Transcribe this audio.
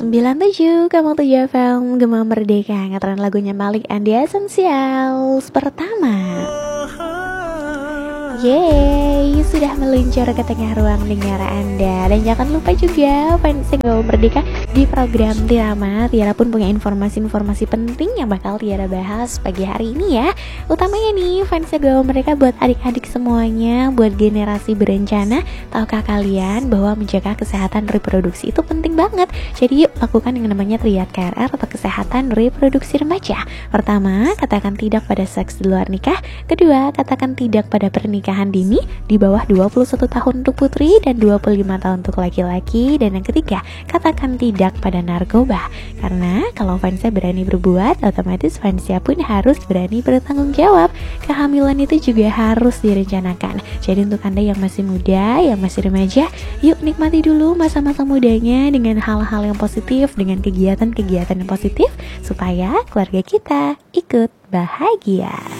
97 Kamu 7 FM Gema Merdeka ngetren lagunya Malik and the Essentials pertama. Yeay, sudah meluncur ke tengah ruang dengar Anda. Dan jangan lupa juga fans Gema Merdeka di program Tirama. Tiara pun punya informasi-informasi penting yang bakal Tiara bahas pagi hari ini ya. Utamanya nih fans Gema Merdeka buat adik-adik semuanya, buat generasi berencana. Tahukah kalian bahwa menjaga kesehatan reproduksi itu penting banget? Jadi yuk lakukan yang namanya triad KRR atau kesehatan reproduksi remaja. Pertama, katakan tidak pada seks di luar nikah. Kedua, katakan tidak pada pernikahan dini di bawah 21 tahun untuk putri dan 25 tahun untuk laki-laki. Dan yang ketiga, katakan tidak pada narkoba. Karena kalau fansnya berani berbuat, otomatis fansnya pun harus berani bertanggung jawab. Kehamilan itu juga harus direncanakan. Jadi untuk Anda yang masih muda, yang masih remaja, yuk nikmati dulu masa-masa mudanya dengan hal-hal yang positif, dengan kegiatan-kegiatan yang positif, supaya keluarga kita ikut bahagia.